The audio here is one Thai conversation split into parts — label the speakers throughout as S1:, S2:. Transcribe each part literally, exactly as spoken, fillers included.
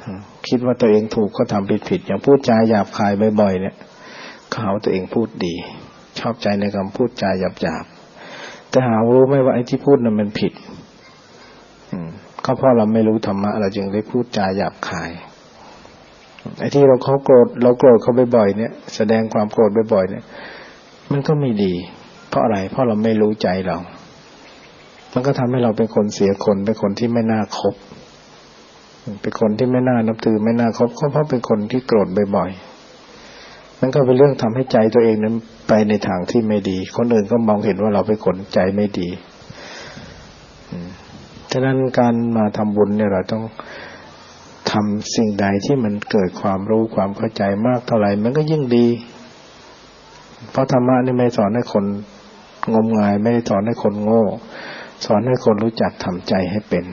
S1: คิดว่าตัวเองถูกก็ทำผิดผิดอย่างพูดจาหยาบคายบ่อยๆเนี่ยเขาหาตัวเองพูดดีชอบใจในคำพูดจาหยาบหยาบแต่หารู้ไหมว่าไอ้ที่พูดนั้นมันผิดก็เพราะเราไม่รู้ธรรมะเราจึงได้พูดจาหยาบคายไอ้ที่เราเขาโกรธเราโกรธเขาบ่อยๆเนี่ยแสดงความโกรธบ่อยๆเนี่ยมันก็ไม่ดีเพราะอะไรเพราะเราไม่รู้ใจเรามันก็ทำให้เราเป็นคนเสียคนเป็นคนที่ไม่น่าคบเป็นคนที่ไม่น่านับถือไม่น่าคบก็เพราะเป็นคนที่โกรธบ่อยๆนั่นก็เป็นเรื่องทำให้ใจตัวเองนั้นไปในทางที่ไม่ดีคนอื่นก็มองเห็นว่าเราเป็นคนใจไม่ดีฉะนั้นการมาทำบุญเนี่ยเราต้องทำสิ่งใดที่มันเกิดความรู้ความเข้าใจมากเท่าไหร่มันก็ยิ่งดีเพราะธรรมะนี่ไม่สอนให้คนงมงายไม่ได้สอนให้คนโง่สอนให้คนรู้จักทำใจให้เป็น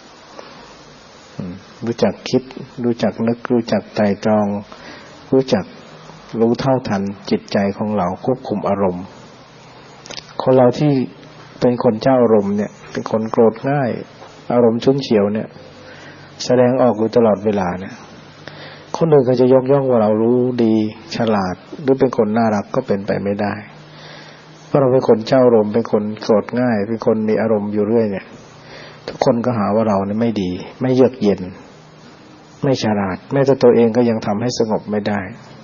S1: รู้จักคิดรู้จักนึกรู้จักไตร่ตรองรู้จักรู้เท่าทันจิตใจของเราควบคุมอารมณ์คนเราที่เป็นคนเจ้าอารมณ์เนี่ยเป็นคนโกรธง่ายอารมณ์ฉุนเฉียวเนี่ยแสดงออกอยู่ตลอดเวลาเนี่ยคนอื่นก็จะยกย่องว่าเรารู้ดีฉลาดหรือเป็นคนน่ารักก็เป็นไปไม่ได้เพราะเราเป็นคนเจ้าอารมณ์เป็นคนโกรธง่ายเป็นคนมีอารมณ์อยู่เรื่อยเนี่ยทุกคนก็หาว่าเราเนี่ยไม่ดีไม่เยือกเย็นไม่ฉลาดแม้แต่ตัวเองก็ยังทำให้สงบไม่ได้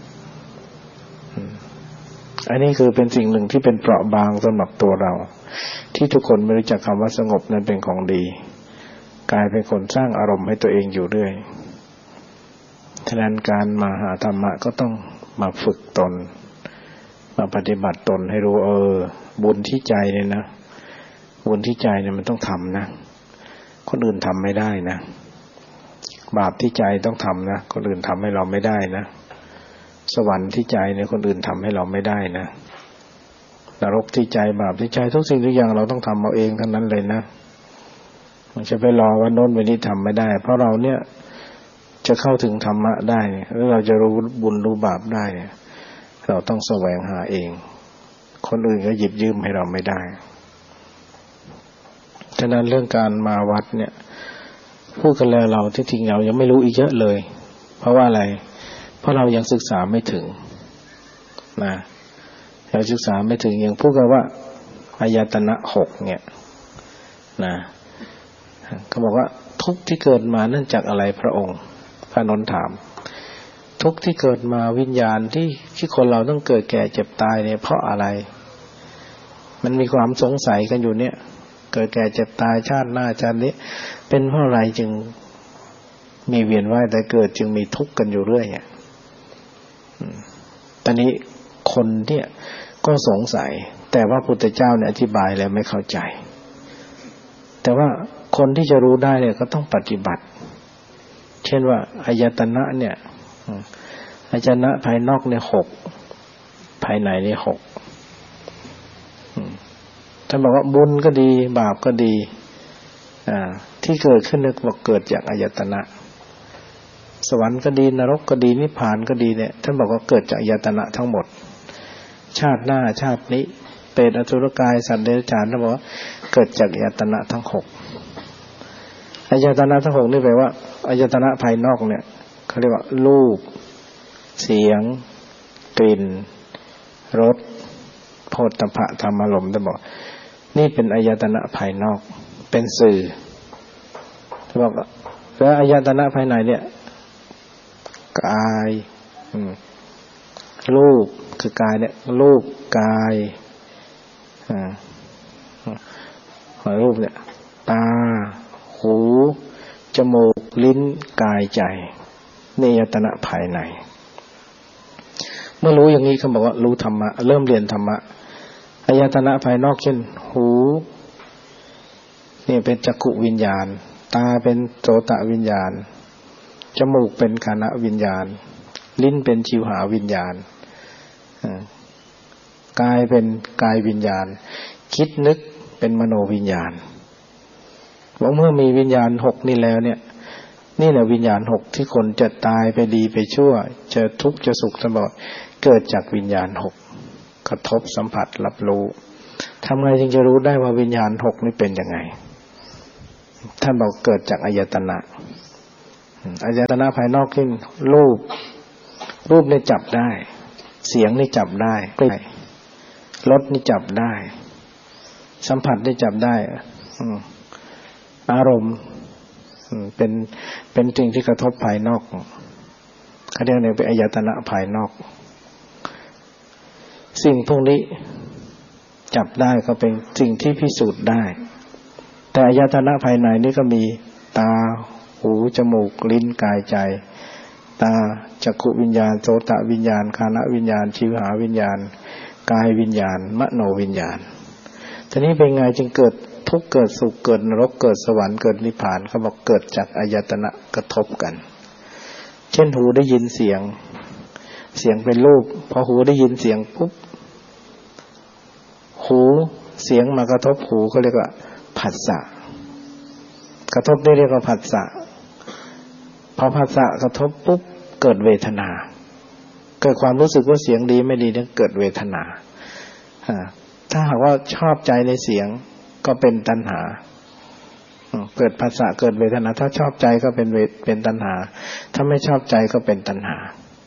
S1: อันนี้คือเป็นสิ่งหนึ่งที่เป็นเปราะบางสำหรับตัวเราที่ทุกคนไม่รู้จักคำว่าสงบนั้นเป็นของดีกลายเป็นคนสร้างอารมณ์ให้ตัวเองอยู่เรื่อยฉะนั้นการมาหาธรรมะก็ต้องมาฝึกตนมาปฏิบัติตนให้รู้เออบุญที่ใจเนี่ยนะบุญที่ใจเนี่ยมันต้องทำนะคนอื่นทำไม่ได้นะบาปที่ใจต้องทำนะคนอื่นทำให้เราไม่ได้นะสวรรค์ที่ใจเนี่ยคนอื่นทำให้เราไม่ได้นะนรกที่ใจบาปที่ใจทุกสิ่งทุกอย่างเราต้องทำเอาเองทั้งนั้นเลยนะมันจะไปรอว่าโน้นวันนี้ทำไม่ได้เพราะเราเนี่ยจะเข้าถึงธรรมะได้หรือเราจะรู้บุญรู้บาปได้เราต้องแสวงหาเองคนอื่นก็หยิบยืมให้เราไม่ได้ฉะนั้นเรื่องการมาวัดเนี่ยพูดกันแล้วเราที่จริงเรายังไม่รู้อีกเยอะเลยเพราะว่าอะไรเพราะเรายังศึกษาไม่ถึงนะเราศึกษาไม่ถึงอย่างพูดกันว่าอายตนะหกเนี่ยนะเขาบอกว่าทุกข์ที่เกิดมาเนื่องจากอะไรพระองค์พระนนท์ถามทุกข์ที่เกิดมาวิญญาณที่ที่คนเราต้องเกิดแก่เจ็บตายเนี่ยเพราะอะไรมันมีความสงสัยกันอยู่เนี่ยเกิดแก่เจ็บตายชาติหน้าชาตินี้เป็นเพราะอะไรจึงมีเวียนว่ายแต่เกิดจึงมีทุกข์กันอยู่เรื่อยเนี่ยตอนนี้คนเนี่ยก็สงสัยแต่ว่าพุทธเจ้าเนี่ยอธิบายแล้วไม่เข้าใจแต่ว่าคนที่จะรู้ได้เนี่ยก็ต้องปฏิบัติเช่นว่าอายตนะเนี่ยอายตนะภายนอกเนี่ยหกภายในนี่หกท่านบอกว่าบุญก็ดีบาปก็ดีอ่าที่เกิดขึ้นเนี่ยบอกเกิดจากอายตนะสวรรค์ก็ดีนรกก็ดีนิพพานก็ดีเนี่ยท่านบอกว่าเกิดจากอายตนะทั้งหมดชาติหน้าชาตินี้เปรตอสุรกายสัตว์เดรัจฉานท่านบอกว่าเกิดจากอายตนะทั้งหกอายตนะทั้งหกนี่แปลว่าอายตนะภายนอกเนี่ยเขาเรียกว่ารูปเสียงกลิ่นรสโผฏฐัพพะธรรมารมณ์ท่านบอกนี่เป็นอายตนะภายนอกเป็นสื่อท่านบอกแล้วอายตนะภายในเนี่ยกายรูปคือกายเนี่ยรูปกายอ่ารูปเนี่ยตาหูจมูกลิ้นกายใจนี่อายตนะภายในเมื่อรู้อย่างนี้เขาบอกว่ารู้ธรรมะเริ่มเรียนธรรมะอายตนะภายนอกเช่นหูนี่เป็นจักขุวิญญาณตาเป็นโสตวิญญาณจมูกเป็นฆานวิญญาณลิ้นเป็นชิวหาวิญญาณกายเป็นกายวิญญาณคิดนึกเป็นมโนวิญญาณว่าเมื่อมีวิญญาณหกนี่แล้วเนี่ยนี่แหละวิญญาณหกที่คนจะตายไปดีไปชั่วจะทุกข์จะสุขจะบอกเกิดจากวิญญาณหกกระทบสัมผัสรับรู้ทำไงจึงจะรู้ได้ว่าวิญญาณหกนี่เป็นยังไงท่านบอกเกิดจากอายตนะอายตนะภายนอกขึ้นรูปรูปนี่จับได้เสียงนี่จับได้รสนี่จับได้สัมผัสนี่จับได้อารมณ์เป็นเป็นสิ่งที่กระทบภายนอกเขาเรียกว่าเป็นอายตนะภายนอกสิ่งพวกนี้จับได้ก็เป็นสิ่งที่พิสูจน์ได้แต่อายตนะภายในนี่ก็มีตาหูจมูกลิ้นกายใจตาจักขุวิญญาณโสตวิญญาณฆานวิญญาณชิวหาวิญญาณกายวิญญาณมโนวิญญาณทีนี้เป็นไงจึงเกิดทุกข์เกิดสุขเกิดนรกเกิดสวรรค์เกิดนิพพานเขาบอกเกิดจากอายตนะกระทบกันเช่นหูได้ยินเสียงเสียงเป็นรูปพอหูได้ยินเสียงปุ๊บหูเสียงมากระทบหูเขาเรียกว่าผัสสะกระทบได้เรียกว่าผัสสะพอผัสสะกระทบปุ๊บเกิดเวทนาเกิดความรู้สึกว่าเสียงดีไม่ดีเนี่ยเกิดเวทนาถ้าหากว่าชอบใจในเสียงก็เป็นตัณหาเกิดผัสสะเกิดเวทนาถ้าชอบใจก็เป็นเวทเป็นตัณหาถ้าไม่ชอบใจก็เป็นตัณหา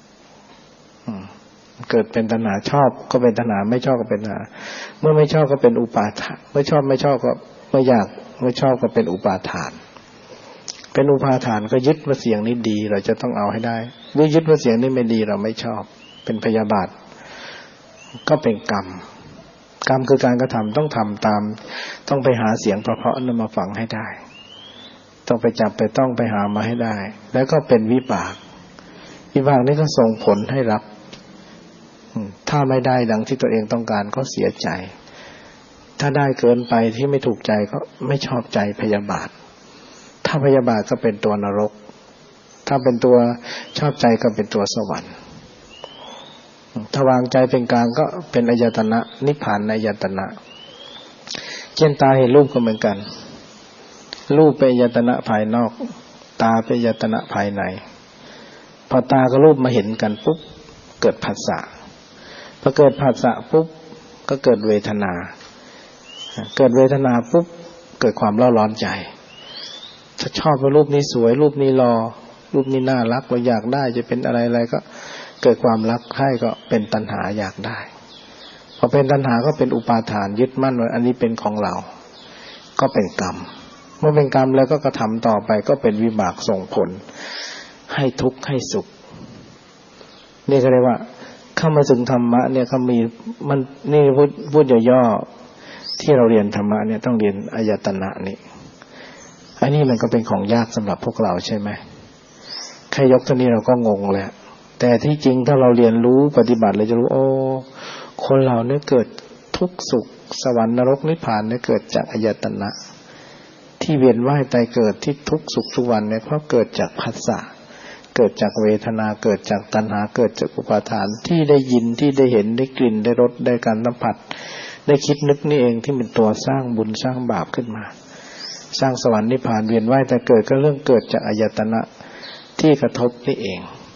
S1: เกิดเป็นตัณหาชอบก็เป็นตัณหาไม่ชอบก็เป็นตัณหาเมื่อไม่ชอบก็เป็นอุปาทานเมื่อชอบไม่ชอบก็ไม่อยากไม่ชอบก็เป็นอุปาทานเป็นอุปาทานก็ยึดว่าเสียงนี้ดีเราจะต้องเอาให้ได้หรือยึดว่าเสียงนี้ไม่ดีเราไม่ชอบเป็นพยาบาทก็เป็นกรรมกรรมคือการกระทำต้องทำตามต้องไปหาเสียงเพราะๆนั้นมาฟังให้ได้ต้องไปจับไปต้องไปหามาให้ได้แล้วก็เป็นวิบากวิบากนี้ก็ส่งผลให้รับถ้าไม่ได้ดังที่ตัวเองต้องการก็เสียใจถ้าได้เกินไปที่ไม่ถูกใจก็ไม่ชอบใจพยาบาทถ้าพยาบาทก็เป็นตัวนรกถ้าเป็นตัวชอบใจก็เป็นตัวสวรรค์ถ้าวางใจเป็นกลางก็เป็นอายตนะนิพพานในอายตนะเช่นตาเห็นรูปก็เหมือนกันรูปเป็นอายตนะภายนอกตาเป็นอายตนะภายในพอตากับรูปมาเห็นกันปุ๊บเกิดผัสสะพอเกิดผัสสะปุ๊บก็เกิดเวทนาเกิดเวทนาปุ๊บเกิดความเร่าร้อนใจถ้าชอบว่ารูปนี้สวยรูปนี้หล่อรูปนี้น่ารักเราอยากได้จะเป็นอะไรๆก็เกิดความรักใคร่ก็เป็นตัณหาอยากได้พอเป็นตัณหาก็เป็นอุปาทานยึดมั่นว่าอันนี้เป็นของเราก็เป็นกรรมเมื่อเป็นกรรมแล้วก็กระทำต่อไปก็เป็นวิบากส่งผลให้ทุกข์ให้สุขนี่ก็เรียกว่าเข้ามาถึงธรรมะเนี่ยเขามีมันนี่พูดพูดย่อๆที่เราเรียนธรรมะเนี่ยต้องเรียนอายตนะนี่อันนี้มันก็เป็นของยากสำหรับพวกเราใช่ไหมแค่ยกตัวนี้เราก็งงแล้วแต่ที่จริงถ้าเราเรียนรู้ปฏิบัติเราจะรู้โอ้คนเราเนี่ยเกิดทุกข์สุขสวรรค์นรกนิพพานเนี่ยเกิดจากอายตนะที่เวียนว่ายตายเกิดที่ทุกข์สุขทุกวันเนี่ยเพราะเกิดจากผัสสะเกิดจากเวทนาเกิดจากตัณหาเกิดจากอุปาทานที่ได้ยินที่ได้เห็นได้กลิ่นได้รสได้การสัมผัสได้คิดนึกนี่เองที่เป็นตัวสร้างบุญสร้างบาปขึ้นมาสร้างสวรรค์นิพพานเวียนว่ายแต่เกิดก็เรื่องเกิดจากอายตนะที่กระทบนี่เอง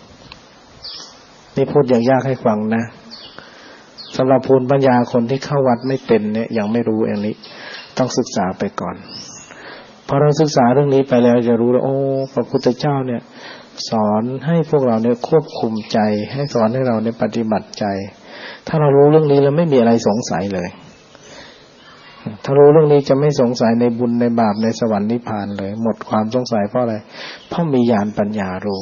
S1: นี่พูดอย่างยากให้ฟังนะสำหรับภูมิปัญญาคนที่เข้าวัดไม่เป็นเนี่ยยังไม่รู้อย่างนี้ต้องศึกษาไปก่อนพอเราศึกษาเรื่องนี้ไปแล้วจะรู้แล้วโอ้พระพุทธเจ้าเนี่ยสอนให้พวกเราเนี่ยควบคุมใจให้สอนให้เราเนี่ยปฏิบัติใจถ้าเรารู้เรื่องนี้แล้วไม่มีอะไรสงสัยเลยถ้ารู้เรื่องนี้จะไม่สงสัยในบุญในบาปในสวรรค์นิพพานเลยหมดความสงสัยเพราะอะไรเพราะมีญาณปัญญารู้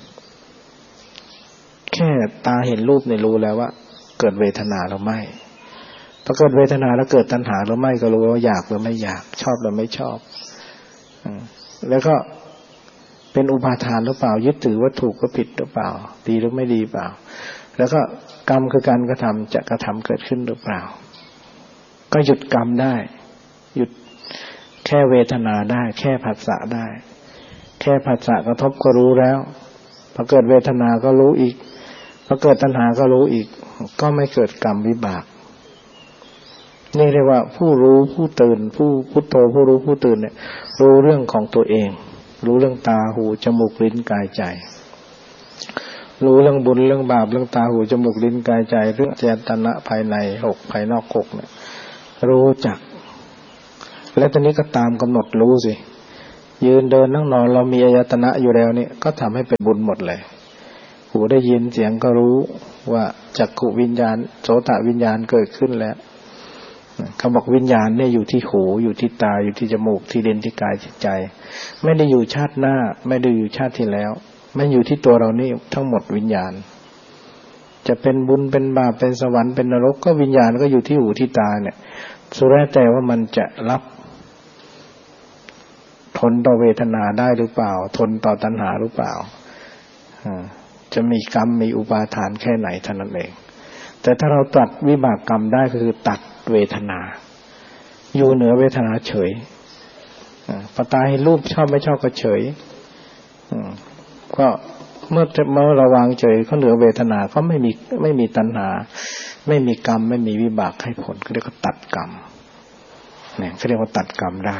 S1: แค่ตาเห็นรูปเนี่ยรู้แล้วว่าเกิดเวทนาหรือไม่พอเกิดเวทนาแล้วเกิดตัณหาหรือไม่ก็รู้ว่าอยากหรือไม่อยากชอบหรือไม่ชอบแล้วก็เป็นอุปาทานหรือเปล่ายึดถือว่าถูกก็ผิดหรือเปล่าดีหรือไม่ดีเปล่าแล้วก็กรรมคือการกระทำจะกระทำเกิดขึ้นหรือเปล่าก็หยุดกรรมได้หยุดแค่เวทนาได้แค่ผัสสะได้แค่ผัสสะกระทบก็รู้แล้วพอเกิดเวทนาก็รู้อีกพอเกิดตัณหาก็รู้อีกก็ไม่เกิดกรรมวิบากนี่เรียกว่าผู้รู้ผู้ตื่นผู้พุทโธผู้รู้ผู้ตื่นเนี่ยรู้เรื่องของตัวเองรู้เรื่องตาหูจมูกลิ้นกายใจรู้เรื่องบุญเรื่องบาปเรื่องตาหูจมูกลิ้นกายใจเรื่องเจตนะภายในหกภายนอกหกเนี่ยรู้จักและตอนนี้ก็ตามกำหนดรู้สิยืนเดินนั่งนอนเรามีอายตนะอยู่แล้วนี่ก็ทำให้เป็นบุญหมดเลยหูได้ยินเสียงก็รู้ว่าจักขุวิญญาณโสตวิญญาณเกิดขึ้นแล้วเขาบอกวิญญาณเนี่ยอยู่ที่หูอยู่ที่ตาอยู่ที่จมูกที่ลิ้นที่กายที่ใจไม่ได้อยู่ชาติหน้าไม่ได้อยู่ชาติที่แล้วไม่อยู่ที่ตัวเรานี่ทั้งหมดวิญญาณจะเป็นบุญเป็นบาปเป็นสวรรค์เป็นนรกก็วิญญาณก็อยู่ที่หูที่ตาเนี่ยสุดแล้วแต่ว่ามันจะรับทนต่อเวทนาได้หรือเปล่าทนต่อตัณหาหรือเปล่าจะมีกรรมมีอุปาทานแค่ไหนเท่านั้นเองแต่ถ้าเราตัดวิบากกรรมได้ก็คือตัดเวทนาอยู่เหนือเวทนาเฉยพอตาเห็นรูปชอบไม่ชอบก็เฉยก็เมื่อเมื่อเราวางเฉยเขาเหนือเวทนาเขาไม่มีไม่มีตัณหาไม่มีกรรมไม่มีวิบากให้ผลเขาเรียกว่าตัดกรรมเนี่ยเขาเรียกว่าตัดกรรมได้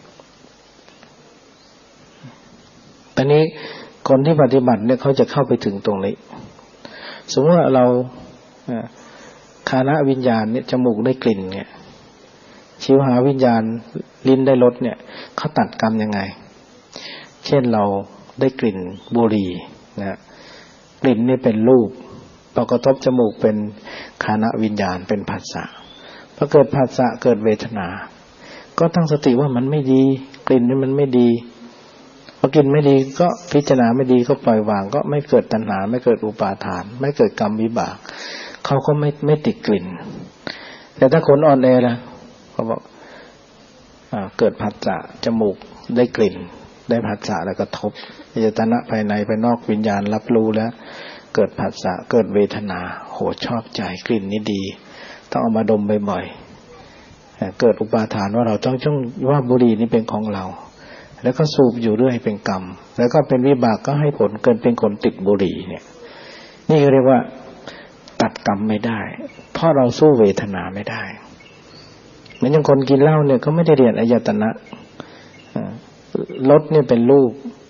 S1: ตอนนี้คนที่ปฏิบัติเนี่ยเขาจะเข้าไปถึงตรงนี้สมมติว่าเราคานะวิญญาณเนี่ยจมูกได้กลิ่นเนี่ยชิวหาวิญญาณลิ้นได้รสเนี่ยเขาตัดกรรมยังไงเช่นเราได้กลิ่นบุหรี่นะกลิ่นนี่เป็นรูปพอกระทบจมูกเป็นคานะวิญญาณเป็นผัสสะพอเกิดผัสสะเกิดเวทนาก็ตั้งสติว่ามันไม่ดีกลิ่นนี่มันไม่ดีพอกินไม่ดีก็พิจารณาไม่ดีก็ปล่อยวางก็ไม่เกิดตัณหาไม่เกิดอุปาทานไม่เกิดกรรมวิบากเขาก็ไม่ไม่ติดกลิ่นแต่ถ้าคนอ่อนแอล่ะเขาบอกอ่าเกิดผัสสะจมูกได้กลิ่นได้ผัสสะแล้วกระทบอายตนะภายในภายนอกวิญญาณรับรู้แล้วเกิดผัสสะเกิดเวทนาโหชอบใจกลิ่นนี้ดีต้องเอามาดมบ่อยๆเกิดอุปาทานว่าเราต้องช่วงว่าบุหรี่นี้เป็นของเราแล้วก็สูบอยู่เรื่อยเป็นกรรมแล้วก็เป็นวิบากก็ให้ผลเกินเป็นคนติดบุหรี่เนี่ยนี่เรียกว่าตัดกรรมไม่ได้เพราะเราสู้เวทนาไม่ได้เหมือนอย่างคนกินเหล้าเนี่ยเขาไม่ได้เรียนอายตนะรสเนี่ยเป็นรูป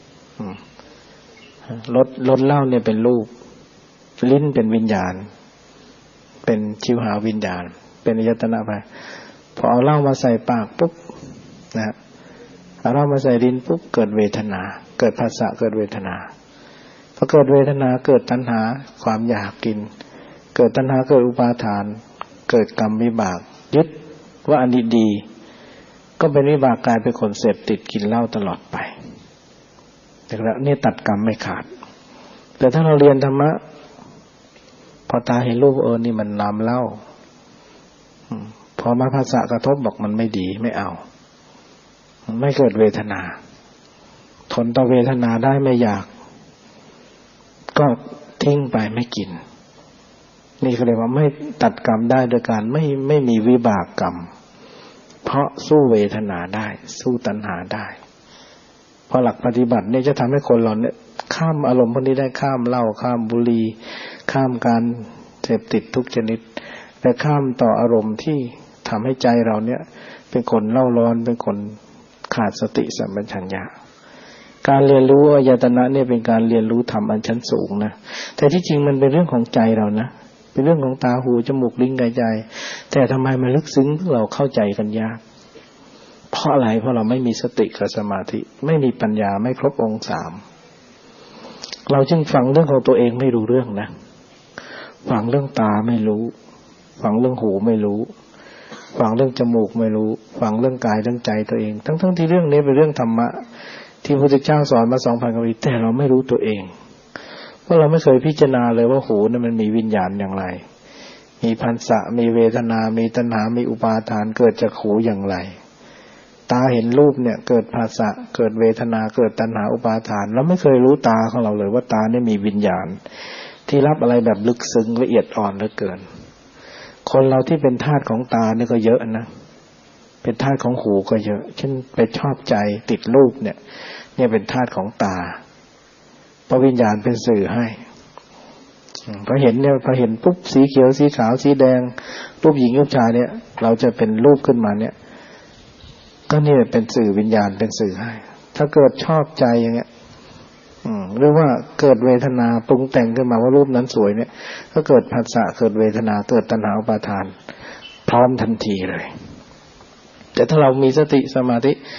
S1: รสรสเหล้าเนี่ยเป็นรูปลิ้นเป็นวิญญาณเป็นชิวหาวิญญาณเป็นอายตนะไปพอเอาเหล้ามาใส่ปากปุ๊บนะเอาเหล้ามาใส่ลิ้นปุ๊บเกิดเวทนาเกิดผัสสะเกิดเวทนาพอเกิดเวทนาเกิดตัณหาความอยากกินเกิดตัณหาเกิดอุปาทานเกิดกรรมวิบากยึดว่าอันนี้ดีก็เป็นวิบากกลายเป็นคนเสพติดกินเหล้าตลอดไปแต่ละนี่ตัดกรรมไม่ขาดแต่ถ้าเราเรียนธรรมะพอตาเห็นรูปเออนี่มันนำเหล้าพอมาภาษากระทบบอกมันไม่ดีไม่เอาไม่เกิดเวทนาทนต่อเวทนาได้ไม่อยากก็ทิ้งไปไม่กินนี่เขาเรียกว่าไม่ตัดกรรมได้โดยการไม่ไม่มีวิบากกรรมเพราะสู้เวทนาได้สู้ตัณหาได้พอหลักปฏิบัติเนี่ยจะทำให้คนเราเนี่ยข้ามอารมณ์พวกนี้ได้ข้ามเหล้าข้ามบุหรี่ข้ามการเสพติดทุกชนิดและข้ามต่ออารมณ์ที่ทำให้ใจเราเนี่ยเป็นคนเล่าร้อนเป็นคนขาดสติสัมปชัญญะการเรียนรู้อายตนะเนี่ยเป็นการเรียนรู้ธรรมอันชั้นสูงนะแต่ที่จริงมันเป็นเรื่องของใจเรานะเป็นเรื่องของตาหูจมูกลิ้นกายใจแต่ทำไมมันลึกซึ้งเราเข้าใจกันยากเพราะอะไรเพราะเราไม่มีสติกับสมาธิไม่มีปัญญาไม่ครบองค์สามเราจึงฟังเรื่องของตัวเองไม่รู้เรื่องนะฟังเรื่องตาไม่รู้ฟังเรื่องหูไม่รู้ฟังเรื่องจมูกไม่รู้ฟังเรื่องกายเรื่องใจตัวเองทั้งๆที่เรื่องนี้เป็นเรื่องธรรมะที่พระพุทธเจ้าสอนมา สองพัน กว่าปีแต่เราไม่รู้ตัวเองเพราะเราไม่เคยพิจารณาเลยว่าหูนั้นมันมีวิญญาณอย่างไรมีผัสสะมีเวทนามีตัณหามีอุปาทานเกิดจากหูอย่างไรตาเห็นรูปเนี่ยเกิดผัสสะเกิดเวทนาเกิดตัณหาอุปาทานเราไม่เคยรู้ตาของเราเลยว่าตาเนี่ยมีวิญญาณที่รับอะไรแบบลึกซึ้งละเอียดอ่อนเหลือเกินคนเราที่เป็นธาตุของตาเนี่ยก็เยอะนะเป็นธาตุของหูก็เยอะเช่นไปชอบใจติดรูปเนี่ยเนี่ยเป็นธาตุของตาเพราะวิญญาณเป็นสื่อให้พอเห็นเนี่ยพอเห็นปุ๊บสีเขียวสีขาวสีแดงรูปหญิงรูปชายเนี่ยเราจะเป็นรูปขึ้นมาเนี่ยก็นี่เป็นสื่อวิญญาณเป็นสื่อให้ถ้าเกิดชอบใจอย่างเงี้ยหรือว่าเกิดเวทนาปรุงแต่งขึ้นมาว่ารูปนั้นสวยเนี่ยก็เกิดผัสสะเกิดเวทนาเกิดตัณหาอุปาทานพร้อมทันทีเลยแต่ถ้าเรามีสติสมาธิ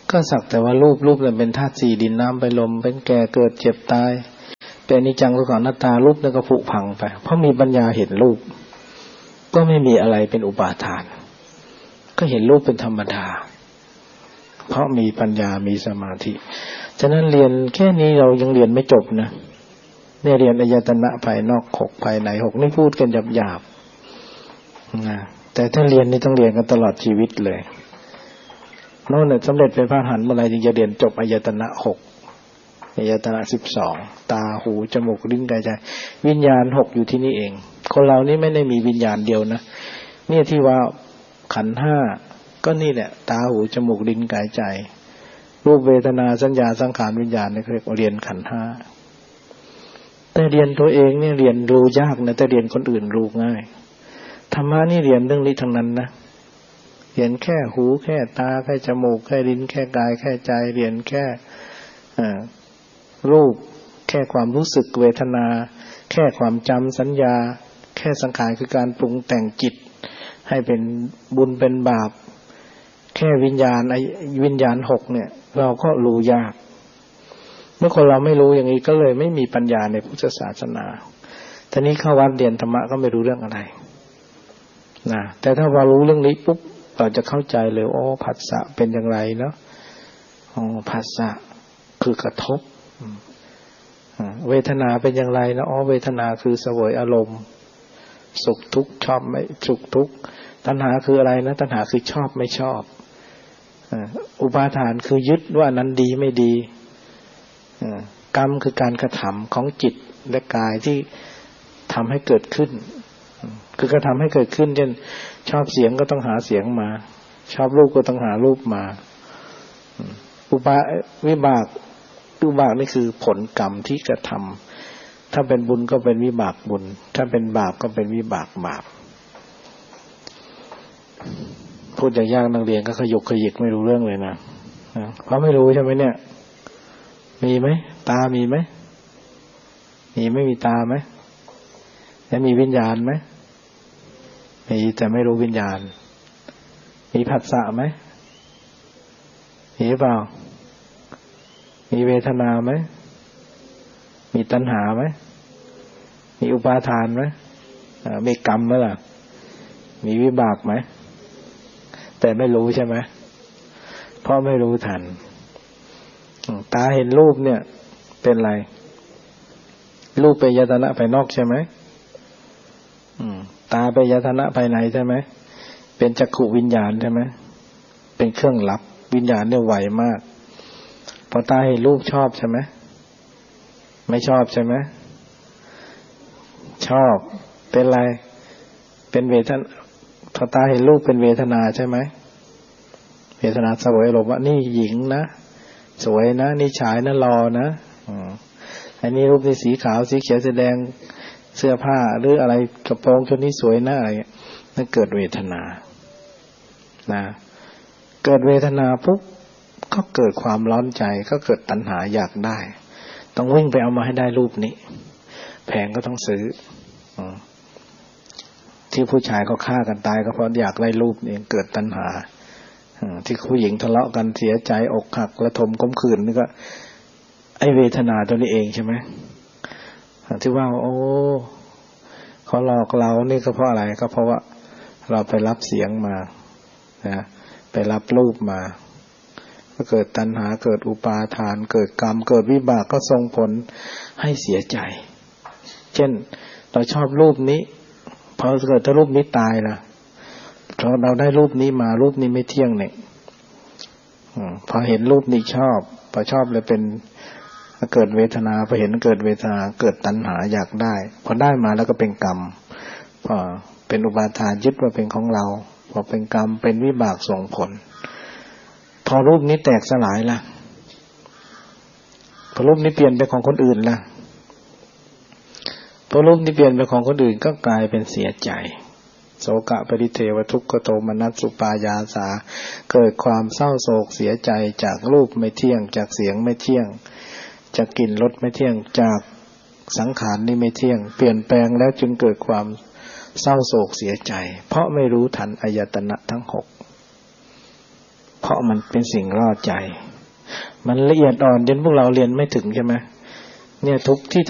S1: ก็สักแต่ว่ารูปรูปเนี่ยเป็นธาตุสี่ดินน้ำไฟลมเป็นแก่เกิดเจ็บตายเป็นอนิจจังทุกขังอนัตตารูปเนี่ยก็ผุพังไปเพราะมีปัญญาเห็นรูปก็ไม่มีอะไรเป็นอุปาทานก็เห็นรูปเป็นธรรมดาเพราะมีปัญญามีสมาธิฉะนั้นเรียนแค่นี้เรายังเรียนไม่จบนะเนี่ยเรียนอายตนะภายนอกหกภายในหกนี่พูดกันหยาบๆนะแต่ถ้าเรียนนี่ต้องเรียนกันตลอดชีวิตเลยโน่นเนี่ยสำเร็จเป็นพระอรหันต์เมื่อไรจึงจะเรียนจบอายตนะหกอายตนะสิบสองตาหูจมูกลิ้นกายใจวิญญาณหกอยู่ที่นี่เองคนเรานี่ไม่ได้มีวิญญาณเดียวนะเนี่ยที่ว่าขันธ์ห้าก็นี่แหละตาหูจมูกลิ้นกายใจรูปเวทนาสัญญาสังขารวิญญาณนี่เรียกว่าเรียนขันธ์ห้าแต่เรียนตัวเองเนี่ยเรียนรู้ยากนะแต่เรียนคนอื่นรู้ง่ายธรรมะนี่เรียนเรื่องนี้ทั้งนั้นนะเรียนแค่หูแค่ตาแค่จมูกแค่ลิ้นแค่กายแค่ใจเรียนแค่รูปแค่ความรู้สึกเวทนาแค่ความจำสัญญาแค่สังขารคือการปรุงแต่งจิตให้เป็นบุญเป็นบาปแค่วิญญาณไอ้วิญญาณหกเนี่ยเราก็รู้ยากเมื่อคนเราไม่รู้อย่างนี้ก็เลยไม่มีปัญญาในพุทธศาสนาทีนี้เข้าวัดเรียนธรรมะก็ไม่รู้เรื่องอะไรนะแต่ถ้าเรารู้เรื่องนี้ปุ๊บเราจะเข้าใจเลยโอ้ผัสสะเป็นอย่างไรเนาะอ๋อผัสสะคือกระทบเวทนาเป็นอย่างไรนะอ๋อเวทนาคือเสวยอารมณ์สุขทุกข์ชอบไม่สุขทุกข์ตัณหาคืออะไรนะตัณหาคือชอบไม่ชอบอุปาทานคือยึดว่านั้นดีไม่ดีกรรมคือการกระทำของจิตและกายที่ทำให้เกิดขึ้นคือกระทำให้เกิดขึ้นเช่นชอบเสียงก็ต้องหาเสียงมาชอบรูปก็ต้องหารูปมาอุปาวิบากวิบากนี่คือผลกรรมที่กระทำถ้าเป็นบุญก็เป็นวิบากบุญถ้าเป็นบาปก็เป็นวิบากบาปพูดยากๆนักเรียนก็ขยุกขยิกไม่รู้เรื่องเลยนะเพราะไม่รู้ใช่ไหมเนี่ยมีไหมตามีไหมมีไม่มีตาไหมแล้วมีวิญญาณไหมมีแต่ไม่รู้วิญญาณมีผัสสะไหมมีเปล่ามีเวทนาไหมมีตัณหาไหมมีอุปาทานไหมมีกรรมไหมล่ะมีวิบากไหมแต่ไม่รู้ใช่ไหมเพราะไม่รู้ทันตาเห็นรูปเนี่ยเป็นไรรูปเป็นยตนะภายนอกใช่ไหมตาเป็นยตนะภายในใช่ไหมเป็นจักขุวิญญาณใช่ไหมเป็นเครื่องรับวิญญาณเนี่ยไวมากพอตาเห็นรูปชอบใช่ไหมไม่ชอบใช่ไหมชอบเป็นไรเป็นเวทนาพอตาเห็นรูปเป็นเวทนาใช่ไหมเวทนาเสวยอารมณ์ว่านี่หญิงนะสวยนะนี่ชายนะรอนะอันนี้รูปนี่สีขาวสีเขียวสีแดงเสื้อผ้าหรืออะไรกระโปรงชุดนี้สวยนะอะไรนั่นเกิดเวทนานะเกิดเวทนาปุ๊บก็เกิดความร้อนใจก็เกิดตัณหาอยากได้ต้องวิ่งไปเอามาให้ได้รูปนี้แพงก็ต้องซื้อที่ผู้ชายเขาฆ่ากันตายก็เพราะอยากได้รูปนี้เกิดตัณหาที่ผู้หญิงทะเลาะกันเสียใจอกหักระทมก้มขื่นนี่ก็ไอเวทนาตัวนี้เองใช่ไหมที่ว่าโอ้เขาหลอกเรานี่ก็เพราะอะไรก็เพราะว่าเราไปรับเสียงมานะไปรับรูปมาก็เกิดตัณหาเกิดอุปาทานเกิดกรรมเกิดวิบากก็ส่งผลให้เสียใจเช่นเราชอบรูปนี้พอเกิดถ้ารูปนี้ตายล่ะพอเราได้รูปนี้มารูปนี้ไม่เที่ยงเนี่ยพอเห็นรูปนี้ชอบพอชอบเลยเป็นเกิดเวทนาพอเห็นเกิดเวทนาเกิดตัณหาอยากได้พอได้มาแล้วก็เป็นกรรมพอเป็นอุปาทานยึดว่าเป็นของเราพอเป็นกรรมเป็นวิบากส่งผลพอรูปนี้แตกสลายล่ะพอรูปนี้เปลี่ยนเป็นของคนอื่นล่ะพอรูปนี้เปลี่ยนเป็นของคนอื่นก็กลายเป็นเสียใจโศกะปริเทวทุกขโทมนัสสุปายาสาเกิดความเศร้าโศกเสียใจจากรูปไม่เที่ยงจากเสียงไม่เที่ยงจากกลิ่นรสไม่เที่ยงจากสังขารนี่ไม่เที่ยงเปลี่ยนแปลงแล้วจึงเกิดความเศร้าโศกเสียใจเพราะไม่รู้ทันอายตนะทั้งหกพราะมันเป็นสิ่งล่อใจมันละเอียดอ่อนจนพวกเราเรียนไม่ถึงใช่ไหมเนี่ยทุกที่